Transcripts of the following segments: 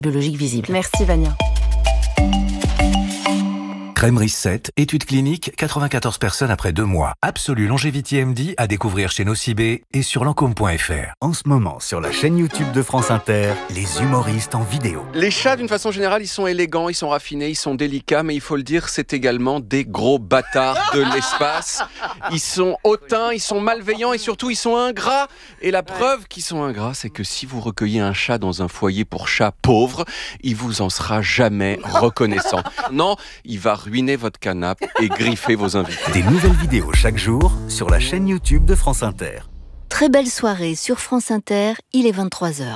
biologique visible. Merci Vania. Crème 7, étude clinique, 94 personnes après 2 mois. Absolue Longevity MD à découvrir chez Nocibé et sur lancôme.fr. En ce moment, sur la chaîne YouTube de France Inter, les humoristes en vidéo. Les chats, d'une façon générale, ils sont élégants, ils sont raffinés, ils sont délicats, mais il faut le dire, c'est également des gros bâtards de l'espace. Ils sont hautains, ils sont malveillants et surtout, ils sont ingrats. Et la preuve qu'ils sont ingrats, c'est que si vous recueillez un chat dans un foyer pour chats pauvres, il vous en sera jamais reconnaissant. Non, il va ruiner votre canapé et griffer vos invités. Des nouvelles vidéos chaque jour sur la chaîne YouTube de France Inter. Très belle soirée sur France Inter, il est 23h.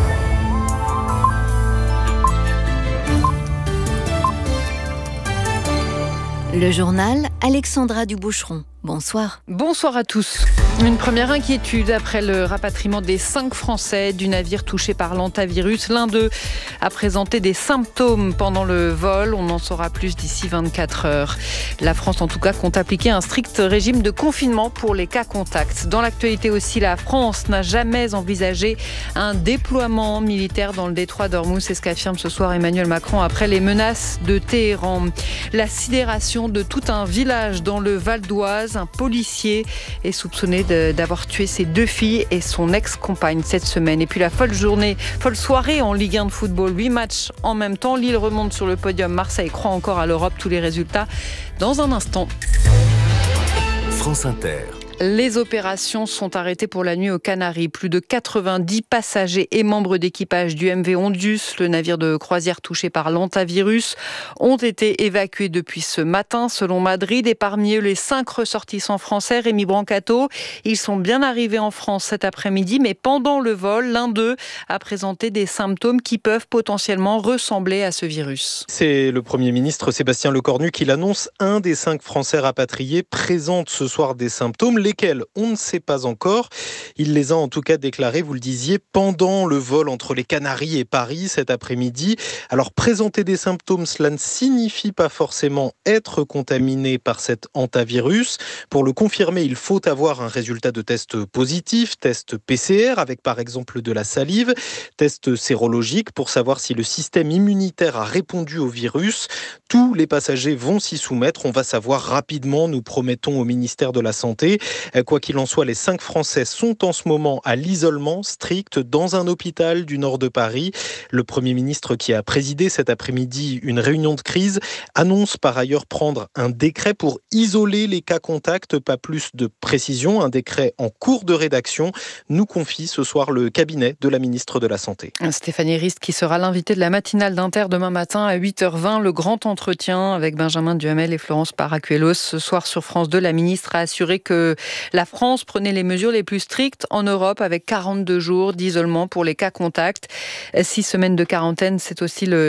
Le journal, Alexandra Duboucheron. Bonsoir. Bonsoir à tous. Une première inquiétude après le rapatriement des 5 Français du navire touché par l'hantavirus. L'un d'eux a présenté des symptômes pendant le vol. On en saura plus d'ici 24 heures. La France, en tout cas, compte appliquer un strict régime de confinement pour les cas contacts. Dans l'actualité aussi, la France n'a jamais envisagé un déploiement militaire dans le détroit d'Ormuz. C'est ce qu'affirme ce soir Emmanuel Macron après les menaces de Téhéran. La sidération de tout un village dans le Val d'Oise. Un policier est soupçonné d'avoir tué ses 2 filles et son ex-compagne cette semaine. Et puis la folle soirée en Ligue 1 de football. 8 matchs en même temps. Lille remonte sur le podium. Marseille croit encore à l'Europe. Tous les résultats dans un instant. France Inter. Les opérations sont arrêtées pour la nuit aux Canaries. Plus de 90 passagers et membres d'équipage du MV Ondius, le navire de croisière touché par l'hantavirus, ont été évacués depuis ce matin, selon Madrid. Et parmi eux, les 5 ressortissants français, Rémi Brancato. Ils sont bien arrivés en France cet après-midi, mais pendant le vol, l'un d'eux a présenté des symptômes qui peuvent potentiellement ressembler à ce virus. C'est le Premier ministre Sébastien Lecornu qui l'annonce. Un des 5 Français rapatriés présente ce soir des symptômes. Lesquels on ne sait pas encore. Il les a en tout cas déclarés, vous le disiez, pendant le vol entre les Canaries et Paris cet après-midi. Alors présenter des symptômes, cela ne signifie pas forcément être contaminé par cet hantavirus. Pour le confirmer, il faut avoir un résultat de test positif, test PCR avec par exemple de la salive, test sérologique pour savoir si le système immunitaire a répondu au virus. Tous les passagers vont s'y soumettre. On va savoir rapidement, nous promettons au ministère de la Santé. Quoi qu'il en soit, les 5 Français sont en ce moment à l'isolement strict dans un hôpital du nord de Paris. Le Premier ministre, qui a présidé cet après-midi une réunion de crise, annonce par ailleurs prendre un décret pour isoler les cas contacts. Pas plus de précision, un décret en cours de rédaction, nous confie ce soir le cabinet de la ministre de la Santé. Stéphanie Rist qui sera l'invitée de la matinale d'Inter demain matin à 8h20. Le grand entretien avec Benjamin Duhamel et Florence Paracuelos. Ce soir sur France 2, la ministre a assuré que la France prenait les mesures les plus strictes en Europe avec 42 jours d'isolement pour les cas contacts. 6 semaines de quarantaine, c'est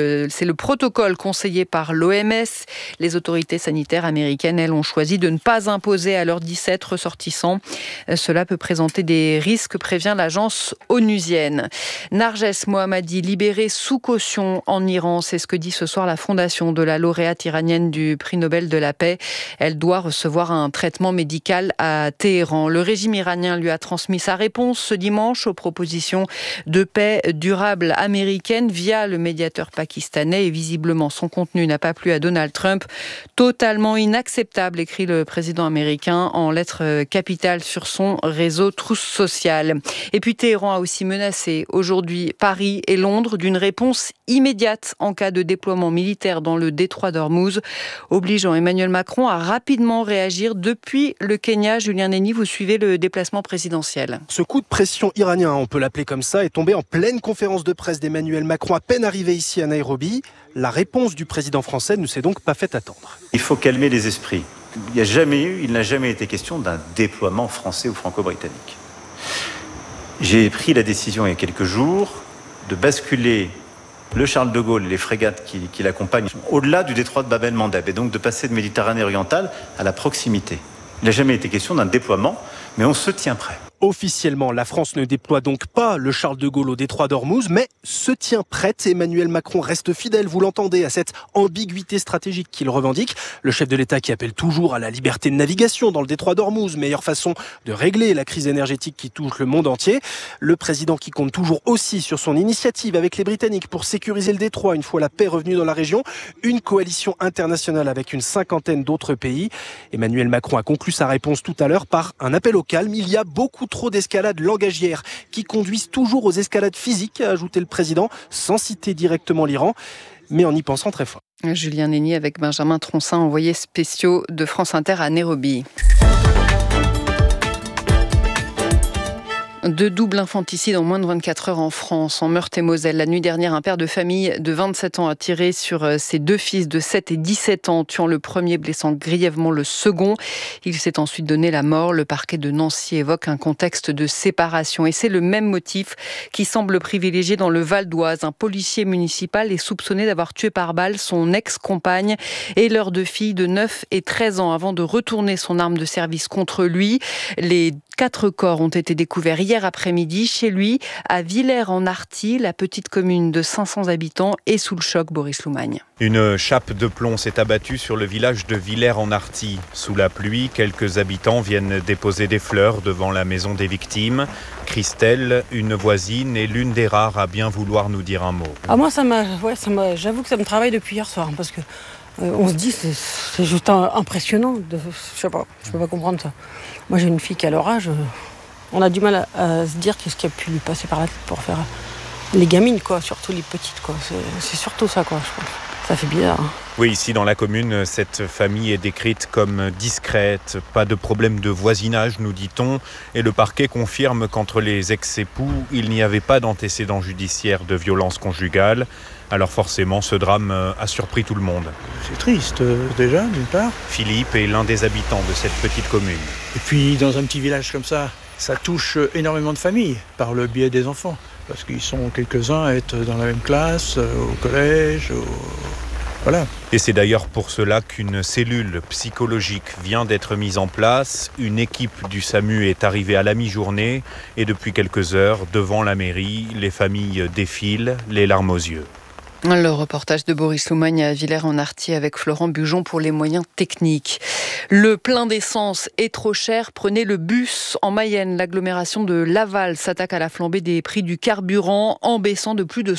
le protocole conseillé par l'OMS. Les autorités sanitaires américaines, elles, ont choisi de ne pas imposer à leurs 17 ressortissants. Cela peut présenter des risques, prévient l'agence onusienne. Narges Mohammadi, libérée sous caution en Iran, c'est ce que dit ce soir la fondation de la lauréate iranienne du prix Nobel de la paix. Elle doit recevoir un traitement médical à Téhéran. Le régime iranien lui a transmis sa réponse ce dimanche aux propositions de paix durable américaines via le médiateur pakistanais et visiblement son contenu n'a pas plu à Donald Trump. Totalement inacceptable, écrit le président américain en lettres capitales sur son réseau Truth Social. Et puis Téhéran a aussi menacé aujourd'hui Paris et Londres d'une réponse immédiate en cas de déploiement militaire dans le détroit d'Ormuz, obligeant Emmanuel Macron à rapidement réagir depuis le Kenya. Julien Nenny, vous suivez le déplacement présidentiel. Ce coup de pression iranien, on peut l'appeler comme ça, est tombé en pleine conférence de presse d'Emmanuel Macron, à peine arrivé ici à Nairobi. La réponse du président français ne s'est donc pas fait attendre. Il faut calmer les esprits. Il n'a jamais été question d'un déploiement français ou franco-britannique. J'ai pris la décision il y a quelques jours de basculer le Charles de Gaulle et les frégates qui l'accompagnent au-delà du détroit de Bab el-Mandeb et donc de passer de Méditerranée orientale à la proximité. Il n'a jamais été question d'un déploiement, mais on se tient prêt. Officiellement, la France ne déploie donc pas le Charles de Gaulle au détroit d'Ormuz, mais se tient prête. Emmanuel Macron reste fidèle, vous l'entendez, à cette ambiguïté stratégique qu'il revendique. Le chef de l'État qui appelle toujours à la liberté de navigation dans le détroit d'Ormuz, meilleure façon de régler la crise énergétique qui touche le monde entier. Le président qui compte toujours aussi sur son initiative avec les Britanniques pour sécuriser le détroit une fois la paix revenue dans la région. Une coalition internationale avec une 50aine d'autres pays. Emmanuel Macron a conclu sa réponse tout à l'heure par un appel au calme. Il y a beaucoup trop d'escalades langagières qui conduisent toujours aux escalades physiques, a ajouté le président, sans citer directement l'Iran, mais en y pensant très fort. Julien Nény avec Benjamin Troncin, envoyés spéciaux de France Inter à Nairobi. Deux doubles infanticides en moins de 24 heures en France, en Meurthe-et-Moselle. La nuit dernière, un père de famille de 27 ans a tiré sur ses deux fils de 7 et 17 ans, tuant le premier, blessant grièvement le second. Il s'est ensuite donné la mort. Le parquet de Nancy évoque un contexte de séparation. Et c'est le même motif qui semble privilégié dans le Val d'Oise. Un policier municipal est soupçonné d'avoir tué par balle son ex-compagne et leurs deux filles de 9 et 13 ans avant de retourner son arme de service contre lui. Les 4 corps ont été découverts hier après-midi chez lui, à Villers-en-Arthy, la petite commune de 500 habitants, est sous le choc, Boris Loumagne. Une chape de plomb s'est abattue sur le village de Villers-en-Arthy. Sous la pluie, quelques habitants viennent déposer des fleurs devant la maison des victimes. Christelle, une voisine, est l'une des rares à bien vouloir nous dire un mot. Moi, j'avoue que ça me travaille depuis hier soir, parce que on se dit c'est juste impressionnant. Je peux pas comprendre ça. Moi, j'ai une fille qui a leur âge. On a du mal à se dire qu'est-ce qui a pu lui passer par la tête pour faire les gamines, quoi, surtout les petites, quoi. C'est surtout ça, quoi, je pense. Ça fait bizarre. Oui, ici dans la commune, cette famille est décrite comme discrète, pas de problème de voisinage, nous dit-on, et le parquet confirme qu'entre les ex-époux, il n'y avait pas d'antécédent judiciaire de violence conjugale. Alors forcément, ce drame a surpris tout le monde. C'est triste, déjà, d'une part. Philippe est l'un des habitants de cette petite commune. Et puis, dans un petit village comme ça touche énormément de familles, par le biais des enfants. Parce qu'ils sont quelques-uns à être dans la même classe, au collège, voilà. Et c'est d'ailleurs pour cela qu'une cellule psychologique vient d'être mise en place. Une équipe du SAMU est arrivée à la mi-journée et depuis quelques heures, devant la mairie, les familles défilent, les larmes aux yeux. Le reportage de Boris Loumagne à Villers-en-Arthy avec Florent Bujon pour les moyens techniques. Le plein d'essence est trop cher, prenez le bus. En Mayenne, l'agglomération de Laval s'attaque à la flambée des prix du carburant en baissant de plus de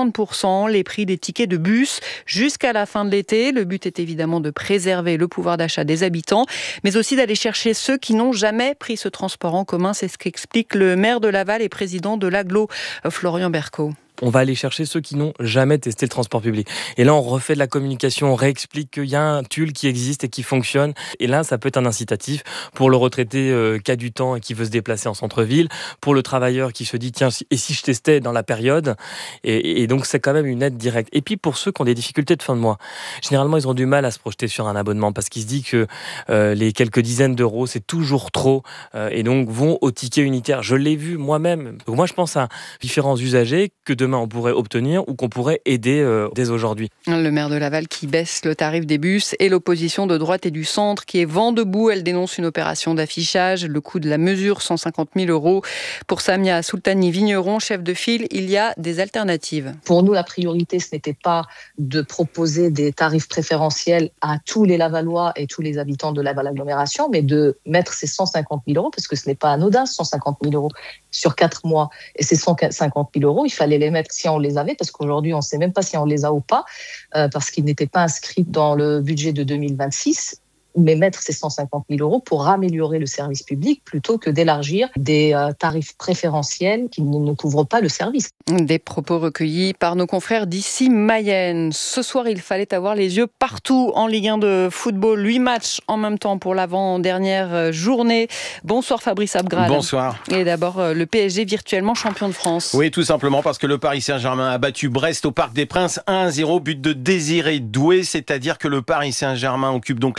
60% les prix des tickets de bus jusqu'à la fin de l'été. Le but est évidemment de préserver le pouvoir d'achat des habitants, mais aussi d'aller chercher ceux qui n'ont jamais pris ce transport en commun. C'est ce qu'explique le maire de Laval et président de l'agglo, Florian Berco. On va aller chercher ceux qui n'ont jamais testé le transport public. Et là, on refait de la communication, on réexplique qu'il y a un tulle qui existe et qui fonctionne. Et là, ça peut être un incitatif pour le retraité qui a du temps et qui veut se déplacer en centre-ville, pour le travailleur qui se dit, tiens, et si je testais dans la période ? Et donc, c'est quand même une aide directe. Et puis, pour ceux qui ont des difficultés de fin de mois, généralement, ils ont du mal à se projeter sur un abonnement parce qu'ils se disent que les quelques dizaines d'euros, c'est toujours trop. Et donc, vont au ticket unitaire. Je l'ai vu moi-même. Donc, moi, je pense à différents usagers que demain on pourrait obtenir ou qu'on pourrait aider dès aujourd'hui. Le maire de Laval qui baisse le tarif des bus et l'opposition de droite et du centre qui est vent debout. Elle dénonce une opération d'affichage. Le coût de la mesure, 150 000 €. Pour Samia Soultani-Vigneron, chef de file, il y a des alternatives. Pour nous, la priorité, ce n'était pas de proposer des tarifs préférentiels à tous les Lavallois et tous les habitants de Laval agglomération, mais de mettre ces 150 000 € parce que ce n'est pas anodin, 150 000 € sur 4 mois. Et ces 150 000 €, il fallait les mettre si on les avait, parce qu'aujourd'hui, on ne sait même pas si on les a ou pas, parce qu'ils n'étaient pas inscrits dans le budget de 2026. Mais mettre ces 150 000 € pour améliorer le service public plutôt que d'élargir des tarifs préférentiels qui ne couvrent pas le service. Des propos recueillis par nos confrères d'ici Mayenne. Ce soir, il fallait avoir les yeux partout en Ligue 1 de football. 8 matchs en même temps pour l'avant-dernière journée. Bonsoir Fabrice Abgrad. Bonsoir. Et d'abord, le PSG virtuellement champion de France. Oui, tout simplement parce que le Paris Saint-Germain a battu Brest au Parc des Princes 1-0, but de Désiré Doué, c'est-à-dire que le Paris Saint-Germain occupe donc la première place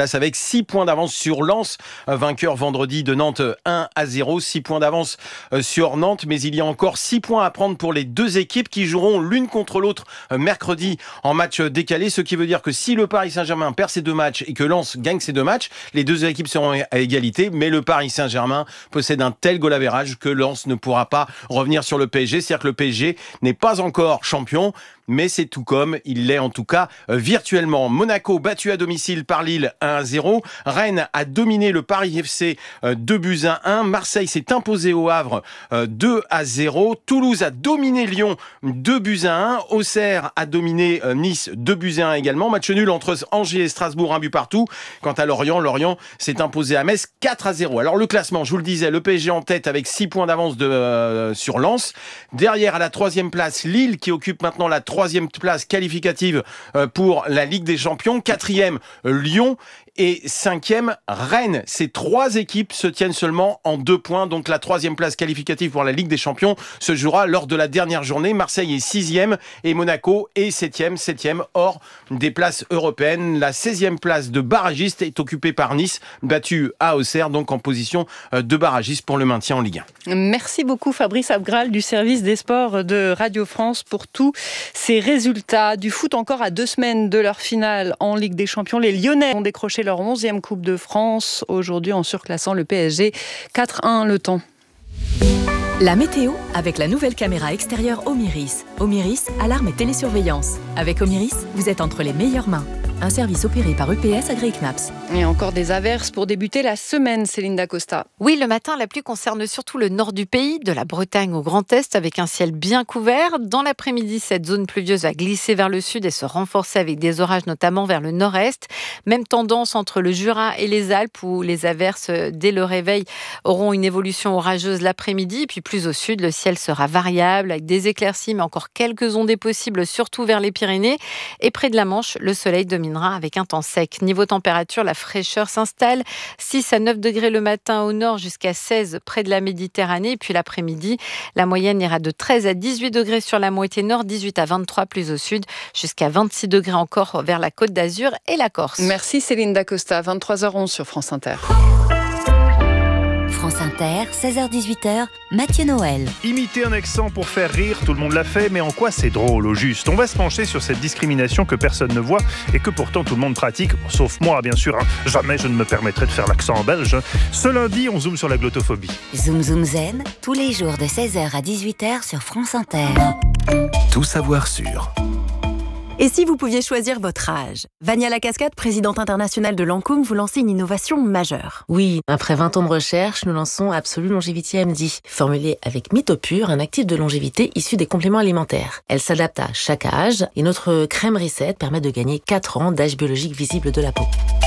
place avec 6 points d'avance sur Lens, vainqueur vendredi de Nantes 1-0, 6 points d'avance sur Nantes, mais il y a encore 6 points à prendre pour les deux équipes qui joueront l'une contre l'autre mercredi en match décalé, ce qui veut dire que si le Paris Saint-Germain perd ses 2 matchs et que Lens gagne ses 2 matchs, les deux équipes seront à égalité, mais le Paris Saint-Germain possède un tel goal average que Lens ne pourra pas revenir sur le PSG, c'est-à-dire que le PSG n'est pas encore champion, mais c'est tout comme il l'est en tout cas virtuellement. Monaco battu à domicile par Lille 1-0. Rennes a dominé le Paris FC 2-1. Marseille s'est imposé au Havre 2-0. Toulouse a dominé Lyon 2-1. Auxerre a dominé Nice 2-1 également. Match nul entre Angers et Strasbourg, 1 but partout. Quant à Lorient s'est imposé à Metz 4-0. Alors le classement, je vous le disais, le PSG en tête avec 6 points d'avance sur Lens. Derrière à la 3e place, Lille qui occupe maintenant la 3e place qualificative pour la Ligue des Champions. 4e, Lyon. Et 5e, Rennes. Ces 3 équipes se tiennent seulement en 2 points. Donc la 3e place qualificative pour la Ligue des Champions se jouera lors de la dernière journée. Marseille est 6e et Monaco est 7e hors des places européennes. La 16e place de barragiste est occupée par Nice, battu à Auxerre, donc en position de barragiste pour le maintien en Ligue 1. Merci beaucoup Fabrice Abgral du service des sports de Radio France pour tous ces résultats. Du foot encore à 2 semaines de leur finale en Ligue des Champions. Les Lyonnais ont décroché leur 11e Coupe de France, aujourd'hui en surclassant le PSG 4-1 le temps. La météo avec la nouvelle caméra extérieure Omiris. Omiris, alarme et télésurveillance. Avec Omiris, vous êtes entre les meilleures mains. Un service opéré par EPS agréé CNAPS. Et encore des averses pour débuter la semaine, Céline Dacosta. Oui, le matin, la pluie concerne surtout le nord du pays, de la Bretagne au Grand Est, avec un ciel bien couvert. Dans l'après-midi, cette zone pluvieuse va glisser vers le sud et se renforcer avec des orages, notamment vers le nord-est. Même tendance entre le Jura et les Alpes, où les averses, dès le réveil, auront une évolution orageuse l'après-midi. Puis plus au sud, le ciel sera variable, avec des éclaircies, mais encore quelques ondées possibles, surtout vers les Pyrénées. Et près de la Manche, le soleil domine avec un temps sec. Niveau température, la fraîcheur s'installe. 6 à 9 degrés le matin au nord, jusqu'à 16 près de la Méditerranée. Et puis l'après-midi, la moyenne ira de 13 à 18 degrés sur la moitié nord, 18 à 23 plus au sud, jusqu'à 26 degrés encore vers la Côte d'Azur et la Corse. Merci Céline Dacosta, 23h11 sur France Inter. France Inter, 16h-18h, Mathieu Noël. Imiter un accent pour faire rire, tout le monde l'a fait, mais en quoi c'est drôle au juste ? On va se pencher sur cette discrimination que personne ne voit et que pourtant tout le monde pratique, sauf moi bien sûr. Jamais je ne me permettrai de faire l'accent en belge. Ce lundi, on zoome sur la glottophobie. Zoom Zoom Zen, tous les jours de 16h à 18h sur France Inter. Tout savoir sur... Et si vous pouviez choisir votre âge ? Vania Lacascade, présidente internationale de Lancôme, vous lancez une innovation majeure. Oui, après 20 ans de recherche, nous lançons Absolue Longevity MD, formulée avec Mythopure, un actif de longévité issu des compléments alimentaires. Elle s'adapte à chaque âge et notre crème Reset permet de gagner 4 ans d'âge biologique visible de la peau.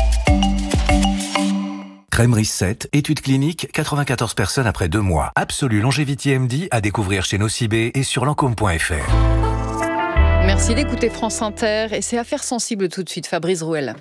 Crème Reset, étude clinique, 94 personnes après 2 mois. Absolue Longevity MD à découvrir chez Nocibé et sur lancôme.fr. Merci d'écouter France Inter et c'est Affaires sensibles tout de suite, Fabrice Rouel.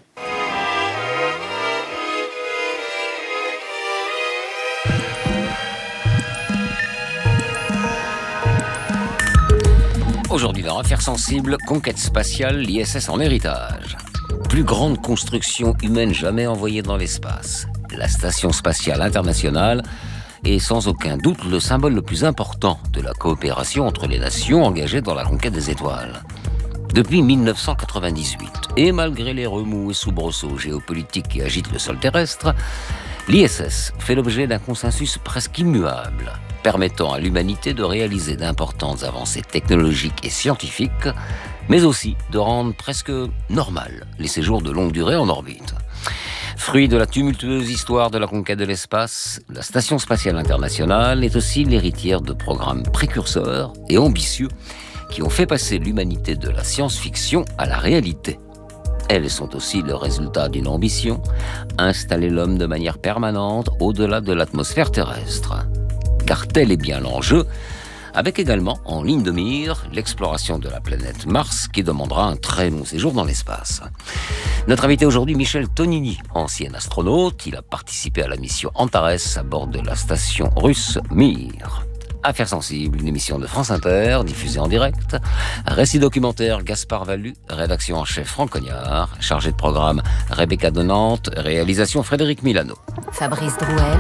Aujourd'hui dans Affaires sensibles, conquête spatiale, l'ISS en héritage. Plus grande construction humaine jamais envoyée dans l'espace. La Station spatiale internationale est sans aucun doute le symbole le plus important de la coopération entre les nations engagées dans la conquête des étoiles. Depuis 1998, et malgré les remous et soubresauts géopolitiques qui agitent le sol terrestre, l'ISS fait l'objet d'un consensus presque immuable, permettant à l'humanité de réaliser d'importantes avancées technologiques et scientifiques, mais aussi de rendre presque normal les séjours de longue durée en orbite. Fruit de la tumultueuse histoire de la conquête de l'espace, la Station spatiale internationale est aussi l'héritière de programmes précurseurs et ambitieux qui ont fait passer l'humanité de la science-fiction à la réalité. Elles sont aussi le résultat d'une ambition, installer l'homme de manière permanente au-delà de l'atmosphère terrestre. Car tel est bien l'enjeu, avec également en ligne de mire l'exploration de la planète Mars qui demandera un très long séjour dans l'espace. Notre invité aujourd'hui, Michel Tonini, ancien astronaute, il a participé à la mission Antares à bord de la station russe Mir. Affaires sensibles, une émission de France Inter, diffusée en direct. Récit documentaire, Gaspard Valu. Rédaction en chef, Franck Cognard. Chargé de programme, Rebecca de Nantes. Réalisation, Frédéric Milano. Fabrice Drouel.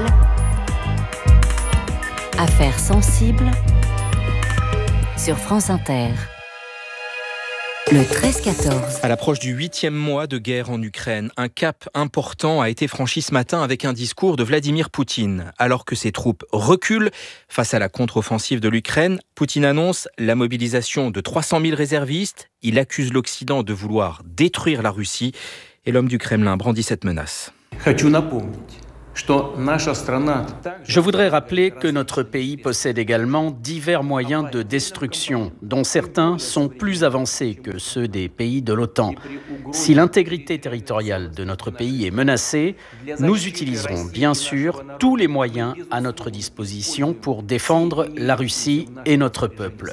Affaires sensibles sur France Inter. Le 13-14. À l'approche du 8e mois de guerre en Ukraine, un cap important a été franchi ce matin avec un discours de Vladimir Poutine. Alors que ses troupes reculent face à la contre-offensive de l'Ukraine, Poutine annonce la mobilisation de 300 000 réservistes. Il accuse l'Occident de vouloir détruire la Russie. Et l'homme du Kremlin brandit cette menace. Je voudrais rappeler que notre pays possède également divers moyens de destruction, dont certains sont plus avancés que ceux des pays de l'OTAN. Si l'intégrité territoriale de notre pays est menacée, nous utiliserons bien sûr tous les moyens à notre disposition pour défendre la Russie et notre peuple.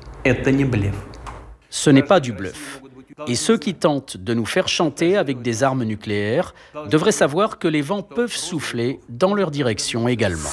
Ce n'est pas du bluff. Et ceux qui tentent de nous faire chanter avec des armes nucléaires devraient savoir que les vents peuvent souffler dans leur direction également.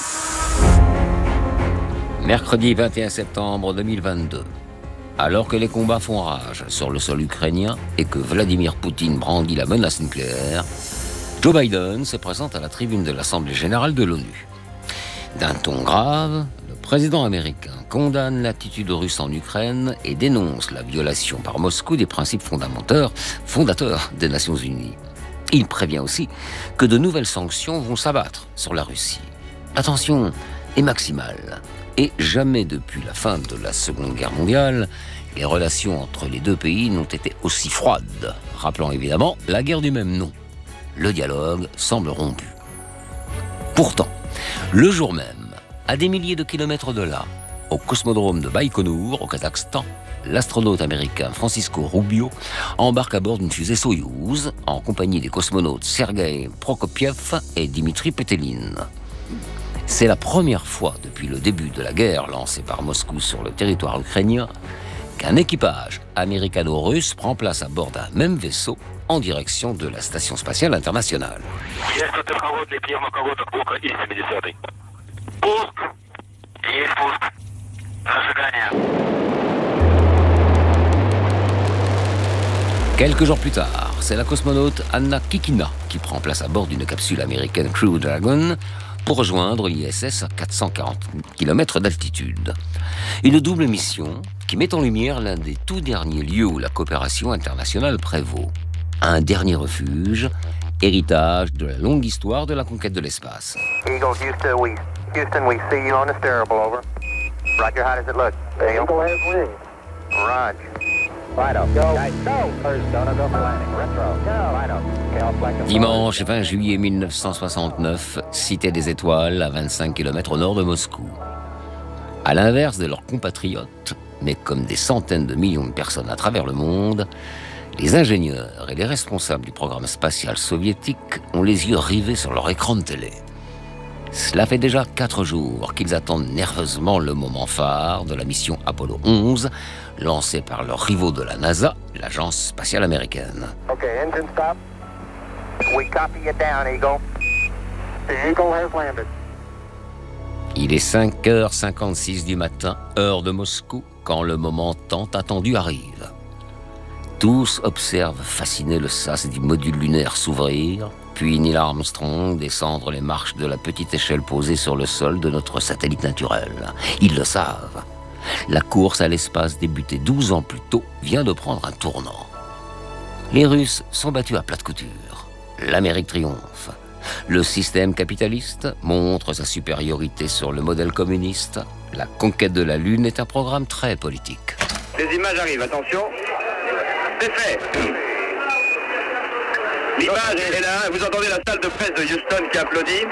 Mercredi 21 septembre 2022. Alors que les combats font rage sur le sol ukrainien et que Vladimir Poutine brandit la menace nucléaire, Joe Biden se présente à la tribune de l'Assemblée générale de l'ONU. D'un ton grave, le président américain condamne l'attitude russe en Ukraine et dénonce la violation par Moscou des principes fondateurs des Nations Unies. Il prévient aussi que de nouvelles sanctions vont s'abattre sur la Russie. La tension est maximale et jamais depuis la fin de la Seconde Guerre mondiale, les relations entre les deux pays n'ont été aussi froides, rappelant évidemment la guerre du même nom. Le dialogue semble rompu. Pourtant, le jour même, à des milliers de kilomètres de là, au cosmodrome de Baïkonour, au Kazakhstan, l'astronaute américain Francisco Rubio embarque à bord d'une fusée Soyouz en compagnie des cosmonautes Sergei Prokopiev et Dimitri Petelin. C'est la première fois depuis le début de la guerre lancée par Moscou sur le territoire ukrainien qu'un équipage américano-russe prend place à bord d'un même vaisseau en direction de la Station spatiale internationale. Quelques jours plus tard, c'est la cosmonaute Anna Kikina qui prend place à bord d'une capsule américaine Crew Dragon pour rejoindre l'ISS à 440 km d'altitude. Une double mission qui met en lumière l'un des tout derniers lieux où la coopération internationale prévaut. Un dernier refuge, héritage de la longue histoire de la conquête de l'espace. Eagle, Houston, we see you on the steerable, over. Roger, how does it look? Eagle has wings. Roger. Fido, go. Go. First, gonna go for landing. Retro. Go. Fido. Dimanche 20 juillet 1969, Cité des Étoiles, à 25 km au nord de Moscou. À l'inverse de leurs compatriotes, mais comme des centaines de millions de personnes à travers le monde, les ingénieurs et les responsables du programme spatial soviétique ont les yeux rivés sur leur écran de télé. Cela fait déjà 4 jours qu'ils attendent nerveusement le moment phare de la mission Apollo 11, lancée par leurs rivaux de la NASA, l'agence spatiale américaine. Okay, engine stop. We copy you down, Eagle. The Eagle has landed. Il est 5h56 du matin, heure de Moscou, quand le moment tant attendu arrive. Tous observent fascinés le sas du module lunaire s'ouvrir, puis Neil Armstrong descendre les marches de la petite échelle posée sur le sol de notre satellite naturel. Ils le savent. La course à l'espace débutée 12 ans plus tôt vient de prendre un tournant. Les Russes sont battus à plate couture. L'Amérique triomphe. Le système capitaliste montre sa supériorité sur le modèle communiste. La conquête de la Lune est un programme très politique. Les images arrivent, attention. C'est fait. L'image est là, vous entendez la salle de presse de Houston qui applaudit.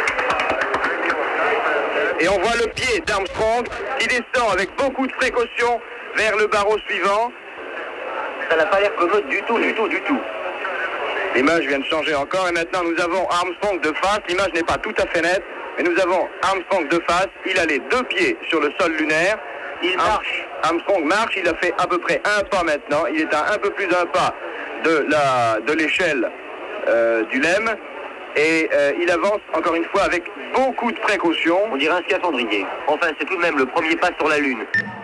Et on voit le pied d'Armstrong qui descend avec beaucoup de précaution vers le barreau suivant. Ça n'a pas l'air commode du tout. L'image vient de changer encore et maintenant nous avons Armstrong de face. L'image n'est pas tout à fait nette, mais nous avons Armstrong de face. Il a les 2 pieds sur le sol lunaire. Il marche. Armstrong marche, il a fait à peu près un pas maintenant. Il est à un peu plus d'un pas de l'échelle du LEM. Et il avance encore une fois avec beaucoup de précautions. On dirait un scaphandrier. Enfin, c'est tout de même le premier pas sur la Lune.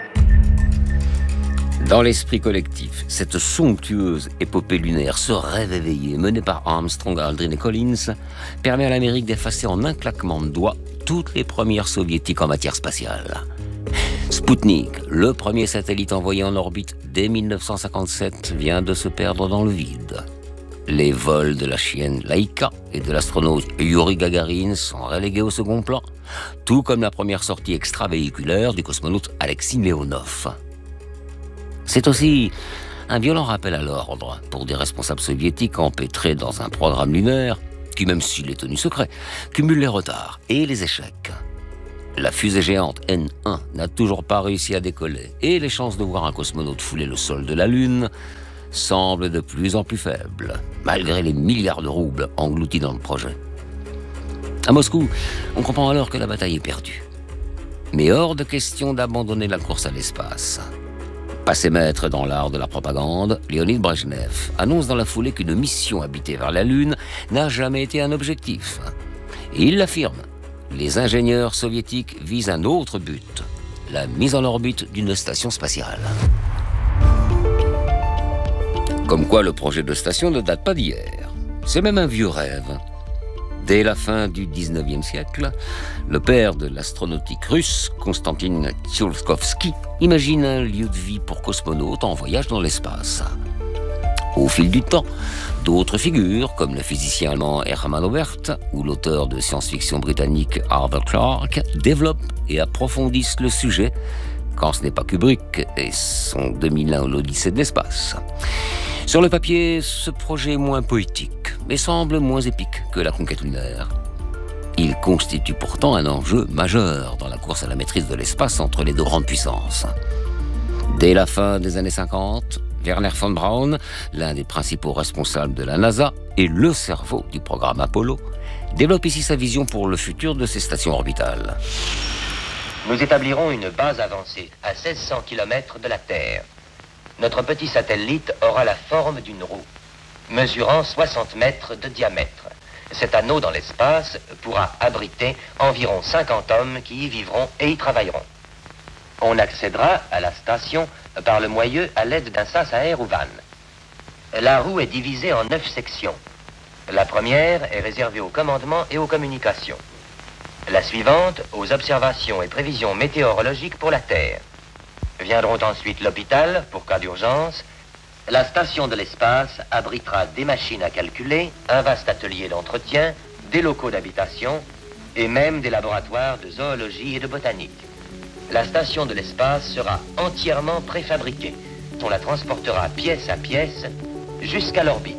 Dans l'esprit collectif, cette somptueuse épopée lunaire, ce rêve éveillé mené par Armstrong, Aldrin et Collins, permet à l'Amérique d'effacer en un claquement de doigts toutes les premières soviétiques en matière spatiale. Sputnik, le premier satellite envoyé en orbite dès 1957, vient de se perdre dans le vide. Les vols de la chienne Laika et de l'astronaute Yuri Gagarin sont relégués au second plan, tout comme la première sortie extravéhiculaire du cosmonaute Alexis Leonov. C'est aussi un violent rappel à l'ordre pour des responsables soviétiques empêtrés dans un programme lunaire qui, même s'il est tenu secret, cumule les retards et les échecs. La fusée géante N1 n'a toujours pas réussi à décoller et les chances de voir un cosmonaute fouler le sol de la Lune semblent de plus en plus faibles, malgré les milliards de roubles engloutis dans le projet. À Moscou, on comprend alors que la bataille est perdue. Mais hors de question d'abandonner la course à l'espace. Passé maître dans l'art de la propagande, Léonid Brejnev annonce dans la foulée qu'une mission habitée vers la Lune n'a jamais été un objectif. Et il l'affirme, les ingénieurs soviétiques visent un autre but, la mise en orbite d'une station spatiale. Comme quoi le projet de station ne date pas d'hier. C'est même un vieux rêve. Dès la fin du 19e siècle, le père de l'astronautique russe, Konstantin Tsiolkovsky, imagine un lieu de vie pour cosmonautes en voyage dans l'espace. Au fil du temps, d'autres figures, comme le physicien allemand Hermann Oberth ou l'auteur de science-fiction britannique Arthur Clarke, développent et approfondissent le sujet, quand ce n'est pas Kubrick et son 2001 l'Odyssée de l'espace. Sur le papier, ce projet est moins poétique, mais semble moins épique que la conquête lunaire. Il constitue pourtant un enjeu majeur dans la course à la maîtrise de l'espace entre les deux grandes puissances. Dès la fin des années 50, Wernher von Braun, l'un des principaux responsables de la NASA et le cerveau du programme Apollo, développe ici sa vision pour le futur de ces stations orbitales. Nous établirons une base avancée à 1600 km de la Terre. Notre petit satellite aura la forme d'une roue, mesurant 60 mètres de diamètre. Cet anneau dans l'espace pourra abriter environ 50 hommes qui y vivront et y travailleront. On accédera à la station par le moyeu à l'aide d'un sas à air ou vanne. La roue est divisée en 9 sections. La première est réservée au commandement et aux communications. La suivante, aux observations et prévisions météorologiques pour la Terre. Viendront ensuite l'hôpital pour cas d'urgence. La station de l'espace abritera des machines à calculer, un vaste atelier d'entretien, des locaux d'habitation et même des laboratoires de zoologie et de botanique. La station de l'espace sera entièrement préfabriquée. On la transportera pièce à pièce jusqu'à l'orbite.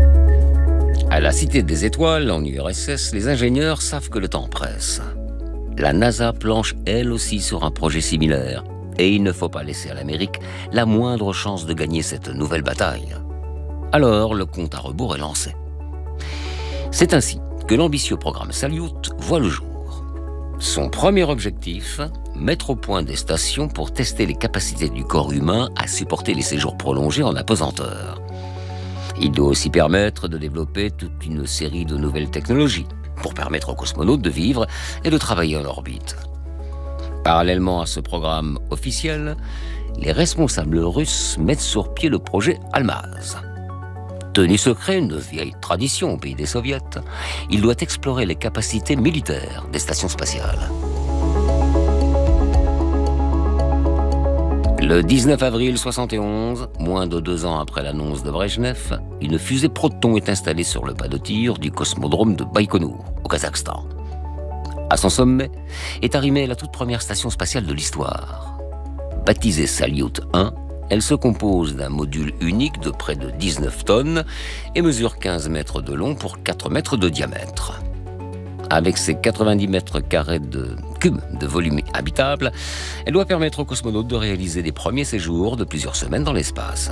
À la Cité des Étoiles, en URSS, les ingénieurs savent que le temps presse. La NASA planche elle aussi sur un projet similaire. Et il ne faut pas laisser à l'Amérique la moindre chance de gagner cette nouvelle bataille. Alors, le compte à rebours est lancé. C'est ainsi que l'ambitieux programme Salyut voit le jour. Son premier objectif, mettre au point des stations pour tester les capacités du corps humain à supporter les séjours prolongés en apesanteur. Il doit aussi permettre de développer toute une série de nouvelles technologies pour permettre aux cosmonautes de vivre et de travailler en orbite. Parallèlement à ce programme officiel, les responsables russes mettent sur pied le projet Almaz. Tenu secret, une vieille tradition au pays des soviets, il doit explorer les capacités militaires des stations spatiales. Le 19 avril 1971, moins de 2 ans après l'annonce de Brejnev, une fusée Proton est installée sur le pas de tir du cosmodrome de Baïkonour, au Kazakhstan. À son sommet est arrimée la toute première station spatiale de l'histoire. Baptisée Salyut 1, elle se compose d'un module unique de près de 19 tonnes et mesure 15 mètres de long pour 4 mètres de diamètre. Avec ses 90 mètres carrés de cubes de volume habitable, elle doit permettre aux cosmonautes de réaliser des premiers séjours de plusieurs semaines dans l'espace.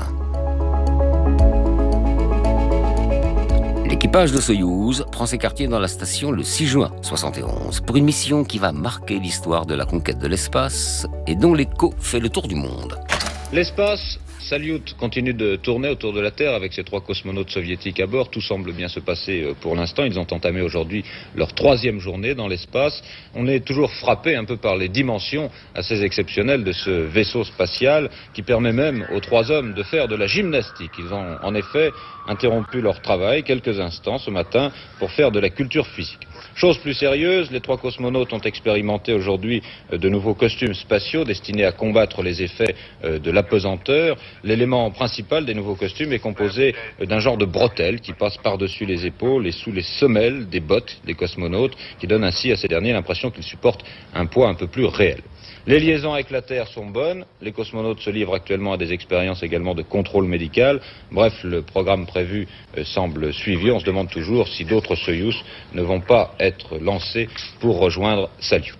L'équipage de Soyouz prend ses quartiers dans la station le 6 juin 1971 pour une mission qui va marquer l'histoire de la conquête de l'espace et dont l'écho fait le tour du monde. L'espace, Salyut continue de tourner autour de la Terre avec ses 3 cosmonautes soviétiques à bord. Tout semble bien se passer pour l'instant. Ils ont entamé aujourd'hui leur 3e journée dans l'espace. On est toujours frappé un peu par les dimensions assez exceptionnelles de ce vaisseau spatial qui permet même aux 3 hommes de faire de la gymnastique. Ils ont en effet interrompu leur travail quelques instants ce matin pour faire de la culture physique. Chose plus sérieuse, les 3 cosmonautes ont expérimenté aujourd'hui de nouveaux costumes spatiaux destinés à combattre les effets de l'apesanteur. L'élément principal des nouveaux costumes est composé d'un genre de bretelle qui passe par-dessus les épaules et sous les semelles des bottes des cosmonautes, qui donne ainsi à ces derniers l'impression qu'ils supportent un poids un peu plus réel. Les liaisons avec la Terre sont bonnes, les cosmonautes se livrent actuellement à des expériences également de contrôle médical. Bref, le programme prévu semble suivi. On se demande toujours si d'autres Soyouz ne vont pas être lancés pour rejoindre Salyut.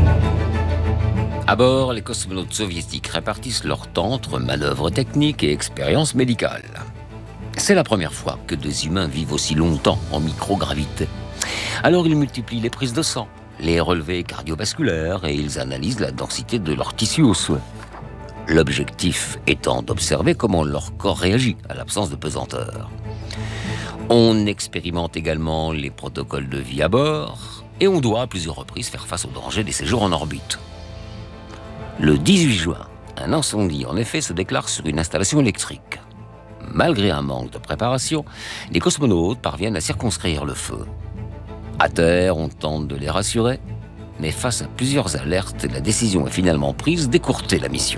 À bord, les cosmonautes soviétiques répartissent leur temps entre manœuvres techniques et expériences médicales. C'est la première fois que des humains vivent aussi longtemps en microgravité. Alors ils multiplient les prises de sang, les relevés cardiovasculaires et ils analysent la densité de leurs tissus osseux. L'objectif étant d'observer comment leur corps réagit à l'absence de pesanteur. On expérimente également les protocoles de vie à bord et on doit à plusieurs reprises faire face aux dangers des séjours en orbite. Le 18 juin, un incendie en effet se déclare sur une installation électrique. Malgré un manque de préparation, les cosmonautes parviennent à circonscrire le feu. À terre, on tente de les rassurer, mais face à plusieurs alertes, la décision est finalement prise d'écourter la mission.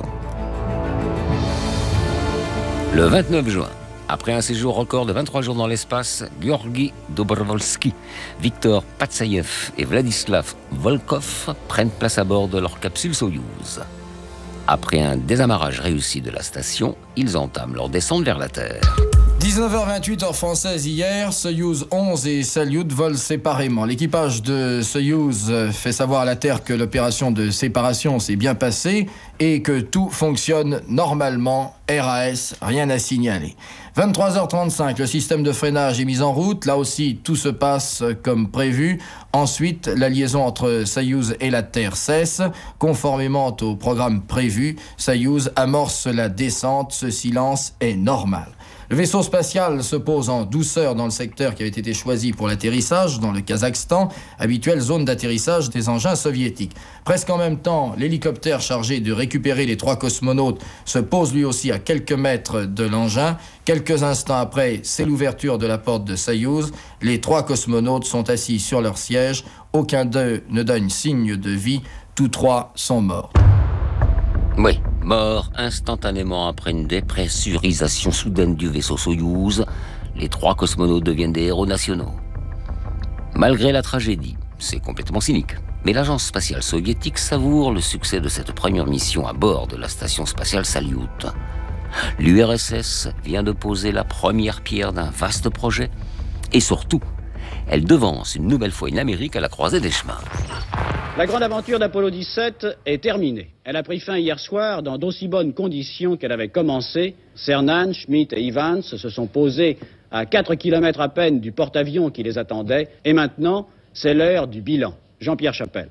Le 29 juin, après un séjour record de 23 jours dans l'espace, Georgi Dobrovolsky, Viktor Patsaïev et Vladislav Volkov prennent place à bord de leur capsule Soyouz. Après un désamarrage réussi de la station, ils entament leur descente vers la Terre. 19h28 heure française hier, Soyouz 11 et Salyut volent séparément. L'équipage de Soyouz fait savoir à la Terre que l'opération de séparation s'est bien passée et que tout fonctionne normalement. RAS, rien à signaler. 23h35, le système de freinage est mis en route. Là aussi, tout se passe comme prévu. Ensuite, la liaison entre Soyouz et la Terre cesse. Conformément au programme prévu, Soyouz amorce la descente. Ce silence est normal. Le vaisseau spatial se pose en douceur dans le secteur qui avait été choisi pour l'atterrissage, dans le Kazakhstan, habituelle zone d'atterrissage des engins soviétiques. Presque en même temps, l'hélicoptère chargé de récupérer les 3 cosmonautes se pose lui aussi à quelques mètres de l'engin. Quelques instants après, c'est l'ouverture de la porte de Soyouz. Les 3 cosmonautes sont assis sur leur siège. Aucun d'eux ne donne signe de vie. Tous 3 sont morts. Oui, mort instantanément après une dépressurisation soudaine du vaisseau Soyouz, les 3 cosmonautes deviennent des héros nationaux. Malgré la tragédie, c'est complètement cynique, mais l'agence spatiale soviétique savoure le succès de cette première mission à bord de la station spatiale Salyut. L'URSS vient de poser la première pierre d'un vaste projet et surtout, elle devance une nouvelle fois une Amérique à la croisée des chemins. La grande aventure d'Apollo 17 est terminée. Elle a pris fin hier soir dans d'aussi bonnes conditions qu'elle avait commencé. Cernan, Schmitt et Evans se sont posés à 4 km à peine du porte-avions qui les attendait. Et maintenant, c'est l'heure du bilan. Jean-Pierre Chapelle.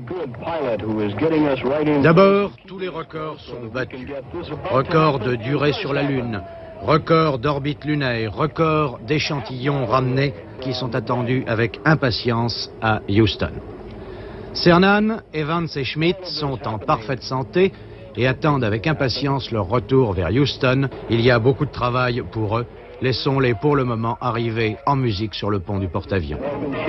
D'abord, tous les records sont battus. Record de durée sur la Lune, record d'orbite lunaire, record d'échantillons ramenés qui sont attendus avec impatience à Houston. Cernan, Evans et Schmitt sont en parfaite santé et attendent avec impatience leur retour vers Houston. Il y a beaucoup de travail pour eux. Laissons-les pour le moment arriver en musique sur le pont du porte-avions.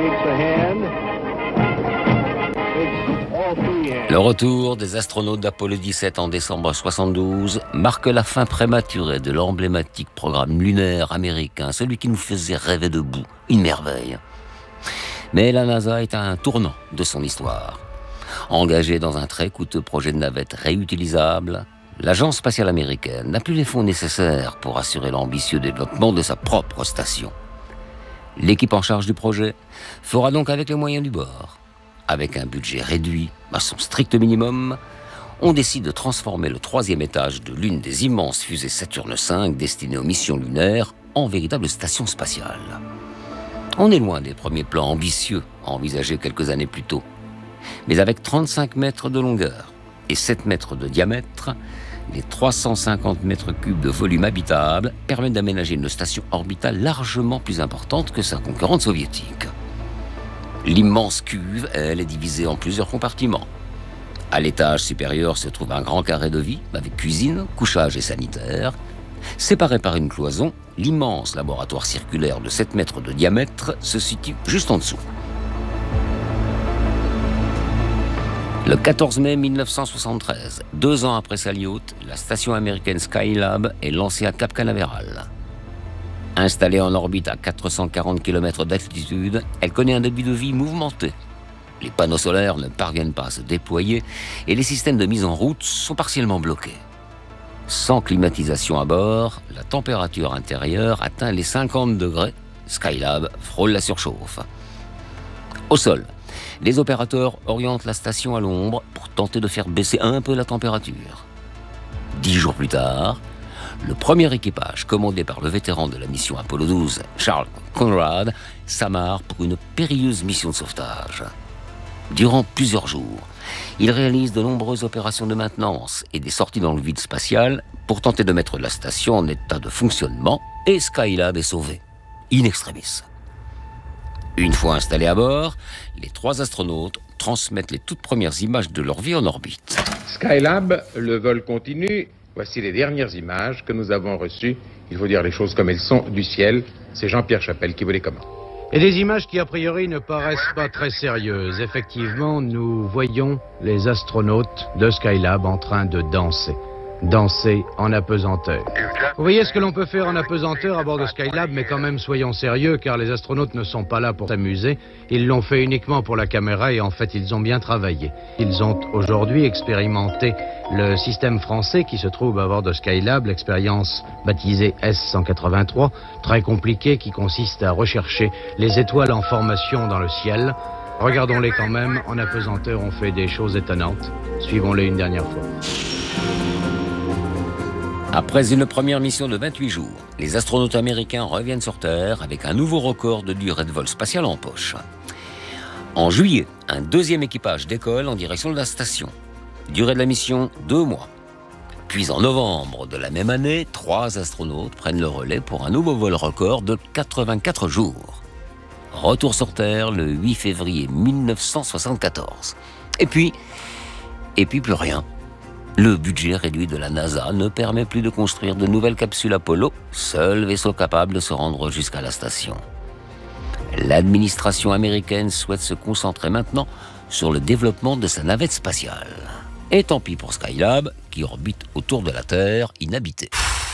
Le retour des astronautes d'Apollo 17 en décembre 1972 marque la fin prématurée de l'emblématique programme lunaire américain, celui qui nous faisait rêver debout, une merveille. Mais la NASA est à un tournant de son histoire. Engagée dans un très coûteux projet de navette réutilisable, l'agence spatiale américaine n'a plus les fonds nécessaires pour assurer l'ambitieux développement de sa propre station. L'équipe en charge du projet fera donc avec les moyens du bord. Avec un budget réduit à son strict minimum, on décide de transformer le 3e étage de l'une des immenses fusées Saturne V destinées aux missions lunaires en véritable station spatiale. On est loin des premiers plans ambitieux envisagés quelques années plus tôt. Mais avec 35 mètres de longueur et 7 mètres de diamètre, Les 350 mètres cubes de volume habitable permettent d'aménager une station orbitale largement plus importante que sa concurrente soviétique. L'immense cuve, elle, est divisée en plusieurs compartiments. À l'étage supérieur se trouve un grand carré de vie avec cuisine, couchage et sanitaire. Séparé par une cloison, l'immense laboratoire circulaire de 7 mètres de diamètre se situe juste en dessous. Le 14 mai 1973, 2 ans après Salyut, la station américaine Skylab est lancée à Cap Canaveral. Installée en orbite à 440 km d'altitude, elle connaît un début de vie mouvementé. Les panneaux solaires ne parviennent pas à se déployer et les systèmes de mise en route sont partiellement bloqués. Sans climatisation à bord, la température intérieure atteint les 50 degrés. Skylab frôle la surchauffe. Au sol, les opérateurs orientent la station à l'ombre pour tenter de faire baisser un peu la température. 10 jours plus tard, le premier équipage, commandé par le vétéran de la mission Apollo 12, Charles Conrad, s'amarre pour une périlleuse mission de sauvetage. Durant plusieurs jours, il réalise de nombreuses opérations de maintenance et des sorties dans le vide spatial pour tenter de mettre la station en état de fonctionnement, et Skylab est sauvé, in extremis. Une fois installés à bord, les 3 astronautes transmettent les toutes premières images de leur vie en orbite. Skylab, le vol continue. Voici les dernières images que nous avons reçues. Il faut dire les choses comme elles sont du ciel. C'est Jean-Pierre Chapelle qui vous les commente. Et des images qui, a priori, ne paraissent pas très sérieuses. Effectivement, nous voyons les astronautes de Skylab en train de danser. Danser en apesanteur. Vous voyez ce que l'on peut faire en apesanteur à bord de Skylab, mais quand même soyons sérieux, car les astronautes ne sont pas là pour s'amuser. Ils l'ont fait uniquement pour la caméra et en fait, ils ont bien travaillé. Ils ont aujourd'hui expérimenté le système français qui se trouve à bord de Skylab, l'expérience baptisée S-183, très compliquée, qui consiste à rechercher les étoiles en formation dans le ciel. Regardons-les quand même, en apesanteur, on fait des choses étonnantes. Suivons-les une dernière fois. Après une première mission de 28 jours, les astronautes américains reviennent sur Terre avec un nouveau record de durée de vol spatial en poche. En juillet, un deuxième équipage décolle en direction de la station. Durée de la mission, 2 mois. Puis en novembre de la même année, 3 astronautes prennent le relais pour un nouveau vol record de 84 jours. Retour sur Terre le 8 février 1974. Et puis plus rien. Le budget réduit de la NASA ne permet plus de construire de nouvelles capsules Apollo, seul vaisseau capable de se rendre jusqu'à la station. L'administration américaine souhaite se concentrer maintenant sur le développement de sa navette spatiale. Et tant pis pour Skylab, qui orbite autour de la Terre inhabitée.